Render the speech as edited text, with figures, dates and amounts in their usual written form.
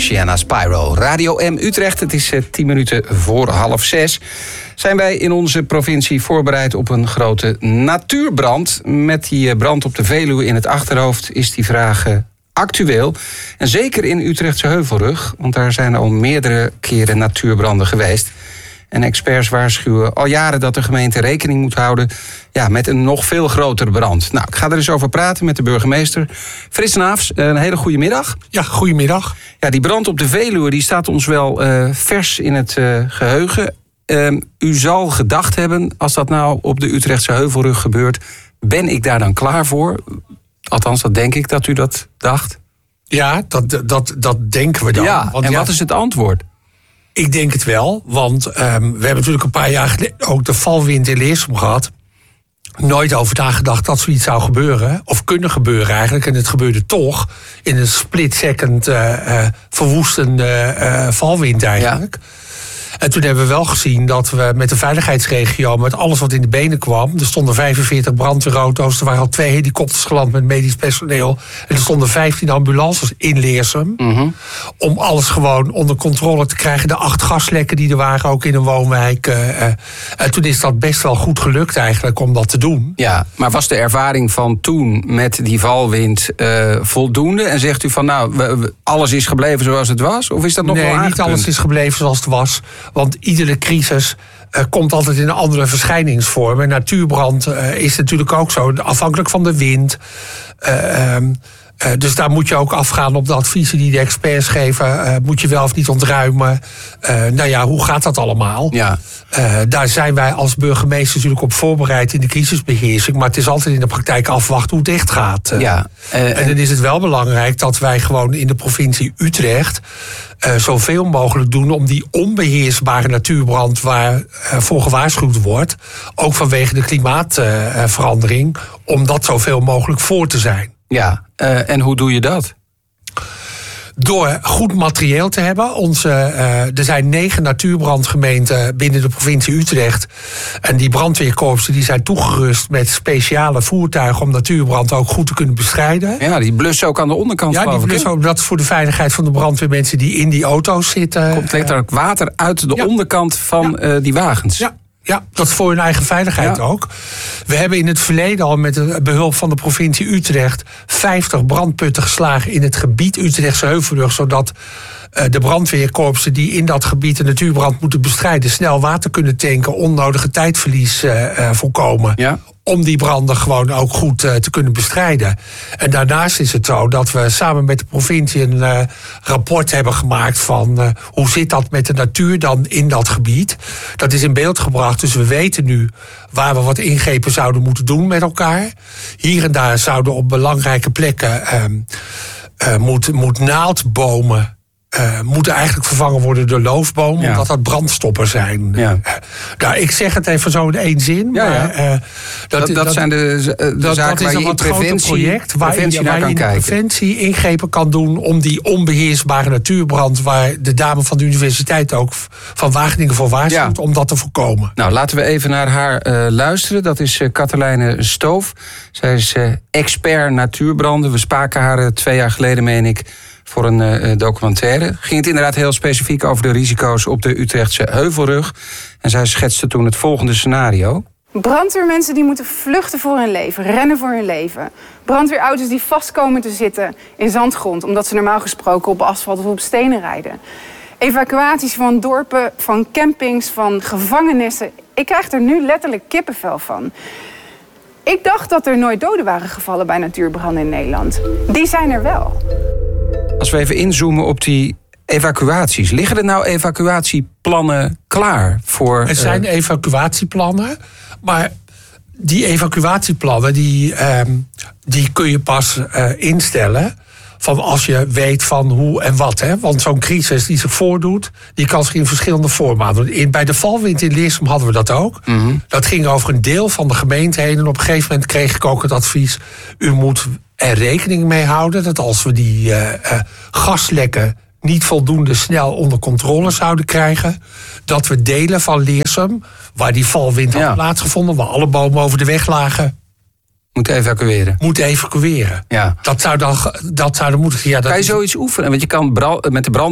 Sienna Spyro. Radio M Utrecht, het is 10 minuten voor 5:30. Zijn wij in onze provincie voorbereid op een grote natuurbrand. Met die brand op de Veluwe in het achterhoofd is die vraag actueel. En zeker in Utrechtse Heuvelrug, want daar zijn al meerdere keren natuurbranden geweest. En experts waarschuwen al jaren dat de gemeente rekening moet houden met een nog veel grotere brand. Nou, ik ga er eens over praten met de burgemeester. Frits Naafs, een hele goede middag. Ja, goedemiddag. Ja, die brand op de Veluwe die staat ons wel vers in het geheugen. U zal gedacht hebben, als dat nou op de Utrechtse Heuvelrug gebeurt, ben ik daar dan klaar voor? Althans, dat denk ik dat u dat dacht. Ja, dat denken we dan. Ja, want wat is het antwoord? Ik denk het wel, want we hebben natuurlijk een paar jaar geleden ook de valwind in Leersum gehad. Nooit over nagedacht dat zoiets zou gebeuren, of kunnen gebeuren eigenlijk. En het gebeurde toch in een split-second verwoestende valwind eigenlijk. Ja. En toen hebben we wel gezien dat we met de veiligheidsregio, met alles wat in de benen kwam. Er stonden 45 brandweerauto's, er waren al 2 helikopters geland met medisch personeel. En er stonden 15 ambulances in Leersum. Mm-hmm. Om alles gewoon onder controle te krijgen. De 8 gaslekken die er waren, ook in een woonwijk. En toen is dat best wel goed gelukt eigenlijk om dat te doen. Ja, maar was de ervaring van toen met die valwind voldoende? En zegt u van alles is gebleven zoals het was? Of is dat nog wel aangepunt? Nee, niet alles is gebleven zoals het was. Want iedere crisis komt altijd in een andere verschijningsvorm. En natuurbrand is natuurlijk ook zo, afhankelijk van de wind. Dus daar moet je ook afgaan op de adviezen die de experts geven. Moet je wel of niet ontruimen? Hoe gaat dat allemaal? Ja. Daar zijn wij als burgemeester natuurlijk op voorbereid in de crisisbeheersing. Maar het is altijd in de praktijk afwachten hoe het echt gaat. En dan is het wel belangrijk dat wij gewoon in de provincie Utrecht zoveel mogelijk doen om die onbeheersbare natuurbrand waarvoor gewaarschuwd wordt, ook vanwege de klimaatverandering, om dat zoveel mogelijk voor te zijn. Ja, en hoe doe je dat? Door goed materieel te hebben. Er zijn 9 natuurbrandgemeenten binnen de provincie Utrecht. En die brandweerkorpsen die zijn toegerust met speciale voertuigen om natuurbrand ook goed te kunnen bestrijden. Ja, die blussen ook aan de onderkant. Ja, die blussen ook. Dat is voor de veiligheid van de brandweermensen die in die auto's zitten. Komt letterlijk water uit de onderkant van die wagens. Ja, dat is voor hun eigen veiligheid ook. We hebben in het verleden al met behulp van de provincie Utrecht 50 brandputten geslagen in het gebied Utrechtse Heuvelrug, zodat de brandweerkorpsen die in dat gebied de natuurbrand moeten bestrijden snel water kunnen tanken, onnodige tijdverlies voorkomen. Ja. Om die branden gewoon ook goed te kunnen bestrijden. En daarnaast is het zo dat we samen met de provincie een rapport hebben gemaakt van hoe zit dat met de natuur dan in dat gebied. Dat is in beeld gebracht, dus we weten nu waar we wat ingrepen zouden moeten doen met elkaar. Hier en daar zouden op belangrijke plekken moet naaldbomen moeten eigenlijk vervangen worden door loofbomen, omdat dat brandstoppers zijn. Ja. Ik zeg het even zo in 1 zin. Maar, dat zijn de zaken waar je in preventie ingrepen kan doen om die onbeheersbare natuurbrand, waar de dame van de universiteit ook van Wageningen voor waarschuwt, om dat te voorkomen. Nou, laten we even naar haar luisteren. Dat is Katelijne Stoof. Zij is expert natuurbranden. We spraken haar 2 jaar geleden, meen ik, voor een documentaire. Ging het inderdaad heel specifiek over de risico's op de Utrechtse Heuvelrug. En zij schetste toen het volgende scenario. Brandweermensen die moeten vluchten voor hun leven, rennen voor hun leven. Brandweerauto's die vast komen te zitten in zandgrond, omdat ze normaal gesproken op asfalt of op stenen rijden. Evacuaties van dorpen, van campings, van gevangenissen. Ik krijg er nu letterlijk kippenvel van. Ik dacht dat er nooit doden waren gevallen bij natuurbranden in Nederland. Die zijn er wel. Als we even inzoomen op die evacuaties. Liggen er nou evacuatieplannen klaar voor? Er zijn evacuatieplannen, maar die evacuatieplannen die kun je pas instellen van als je weet van hoe en wat. Hè? Want zo'n crisis die zich voordoet, die kan zich in verschillende vormen aan. Bij de valwind in Leersum hadden we dat ook. Mm-hmm. Dat ging over een deel van de gemeente heen. En op een gegeven moment kreeg ik ook het advies, u moet er rekening mee houden dat als we die gaslekken niet voldoende snel onder controle zouden krijgen, dat we delen van Leersum, waar die valwind had plaatsgevonden, waar alle bomen over de weg lagen, Moet evacueren. Ja. Dat zou dan moeten. Ja, kan je zoiets oefenen? Want je kan met de brand